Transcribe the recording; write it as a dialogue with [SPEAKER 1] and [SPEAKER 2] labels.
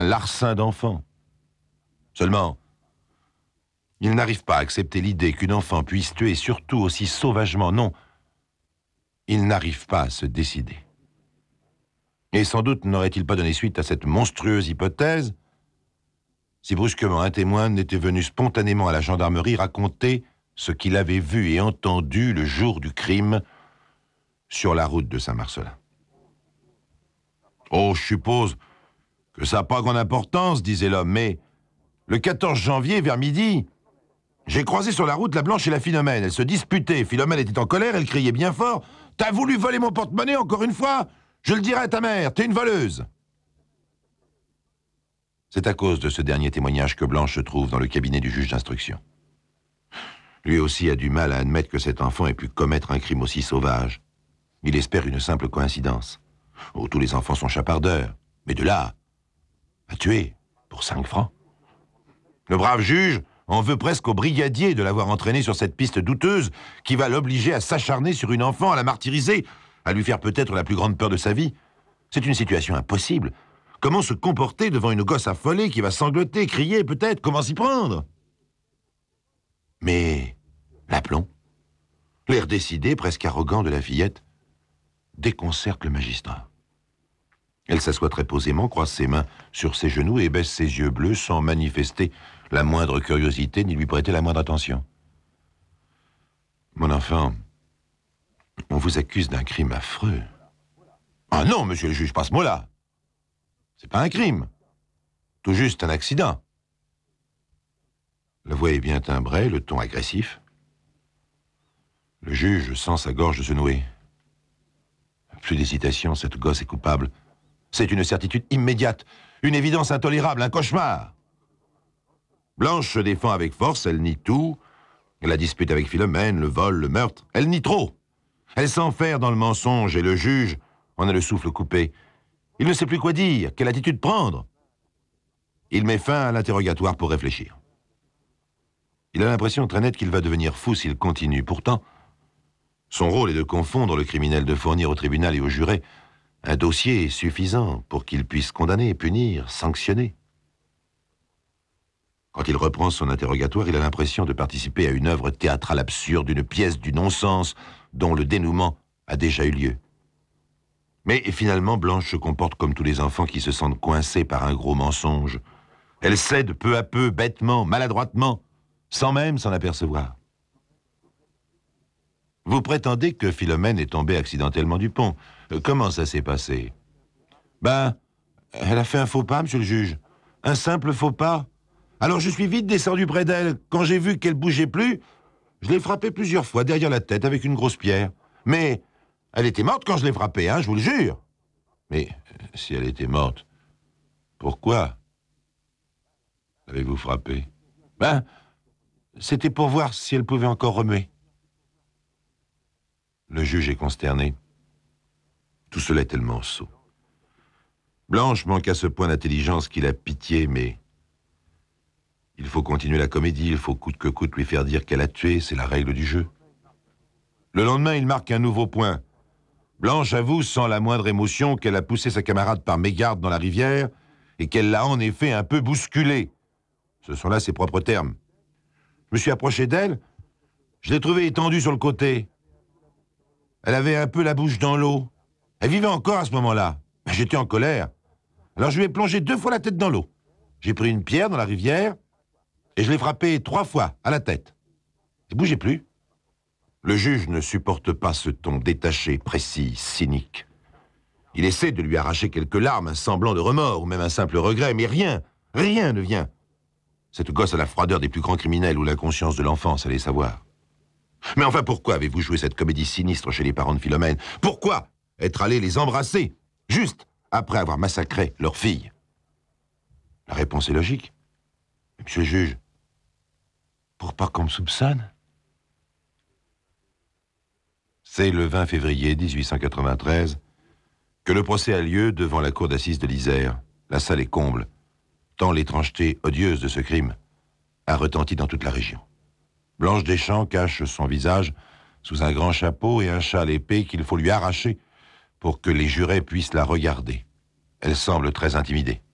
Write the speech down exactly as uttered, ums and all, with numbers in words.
[SPEAKER 1] larcin d'enfant. Seulement, il n'arrive pas à accepter l'idée qu'une enfant puisse tuer, surtout aussi sauvagement. Non, il n'arrive pas à se décider. Et sans doute n'aurait-il pas donné suite à cette monstrueuse hypothèse si brusquement un témoin n'était venu spontanément à la gendarmerie raconter ce qu'il avait vu et entendu le jour du crime sur la route de Saint-Marcellin. « Oh, je suppose que ça n'a pas grande importance, disait l'homme, mais le quatorze janvier, vers midi, j'ai croisé sur la route la Blanche et la Philomène. Elles se disputaient. Philomène était en colère, elle criait bien fort. « T'as voulu voler mon porte-monnaie encore une fois? Je le dirai à ta mère, t'es une voleuse !» C'est à cause de ce dernier témoignage que Blanche se trouve dans le cabinet du juge d'instruction. Lui aussi a du mal à admettre que cet enfant ait pu commettre un crime aussi sauvage. Il espère une simple coïncidence. Oh, tous les enfants sont chapardeurs, mais de là à tuer pour cinq francs. Le brave juge en veut presque au brigadier de l'avoir entraîné sur cette piste douteuse qui va l'obliger à s'acharner sur une enfant, à la martyriser, à lui faire peut-être la plus grande peur de sa vie. C'est une situation impossible. Comment se comporter devant une gosse affolée qui va sangloter, crier peut-être? Comment s'y prendre? Mais l'aplomb, l'air décidé, presque arrogant de la fillette, déconcerte le magistrat. Elle s'assoit très posément, croise ses mains sur ses genoux et baisse ses yeux bleus sans manifester la moindre curiosité ni lui prêter la moindre attention. « Mon enfant, on vous accuse d'un crime affreux. »« Ah non, monsieur le juge, pas ce mot-là. C'est pas un crime. Tout juste un accident. » La voix est bien timbrée, le ton agressif. Le juge sent sa gorge se nouer. Plus d'hésitation, cette gosse est coupable. C'est une certitude immédiate, une évidence intolérable, un cauchemar. Blanche se défend avec force, elle nie tout. La dispute avec Philomène, le vol, le meurtre, elle nie trop. Elle s'enferre dans le mensonge et le juge en a le souffle coupé. Il ne sait plus quoi dire, quelle attitude prendre. Il met fin à l'interrogatoire pour réfléchir. Il a l'impression très nette qu'il va devenir fou s'il continue. Pourtant, son rôle est de confondre le criminel, de fournir au tribunal et aux jurés un dossier suffisant pour qu'il puisse condamner, punir, sanctionner. Quand il reprend son interrogatoire, il a l'impression de participer à une œuvre théâtrale absurde, une pièce du non-sens dont le dénouement a déjà eu lieu. Mais finalement, Blanche se comporte comme tous les enfants qui se sentent coincés par un gros mensonge. Elle cède peu à peu, bêtement, maladroitement, sans même s'en apercevoir. Vous prétendez que Philomène est tombée accidentellement du pont. Comment ça s'est passé? Ben, elle a fait un faux pas, monsieur le juge. Un simple faux pas. Alors je suis vite descendu près d'elle. Quand j'ai vu qu'elle bougeait plus, je l'ai frappée plusieurs fois derrière la tête avec une grosse pierre. Mais elle était morte quand je l'ai frappée, hein, je vous le jure. Mais si elle était morte, pourquoi l'avez-vous frappée? Ben, c'était pour voir si elle pouvait encore remuer. Le juge est consterné. Tout cela est tellement sot. Blanche manque à ce point d'intelligence qu'il a pitié, mais il faut continuer la comédie, il faut coûte que coûte lui faire dire qu'elle a tué, c'est la règle du jeu. Le lendemain, il marque un nouveau point. Blanche avoue sans la moindre émotion qu'elle a poussé sa camarade par mégarde dans la rivière et qu'elle l'a en effet un peu bousculée. Ce sont là ses propres termes. Je me suis approché d'elle, je l'ai trouvée étendue sur le côté. Elle avait un peu la bouche dans l'eau. Elle vivait encore à ce moment-là. J'étais en colère. Alors je lui ai plongé deux fois la tête dans l'eau. J'ai pris une pierre dans la rivière et je l'ai frappée trois fois à la tête. Elle ne bougeait plus. Le juge ne supporte pas ce ton détaché, précis, cynique. Il essaie de lui arracher quelques larmes, un semblant de remords ou même un simple regret, mais rien, rien ne vient. Cette gosse a la froideur des plus grands criminels ou l'inconscience de l'enfance, allez savoir. Mais enfin, pourquoi avez-vous joué cette comédie sinistre chez les parents de Philomène? Pourquoi être allé les embrasser, juste après avoir massacré leur fille? La réponse est logique. Mais monsieur le juge, pour pas qu'on me soupçonne? C'est le vingt février mille huit cent quatre-vingt-treize que le procès a lieu devant la cour d'assises de l'Isère. La salle est comble, tant l'étrangeté odieuse de ce crime a retenti dans toute la région. Blanche Deschamps cache son visage sous un grand chapeau et un châle épais qu'il faut lui arracher pour que les jurés puissent la regarder. Elle semble très intimidée.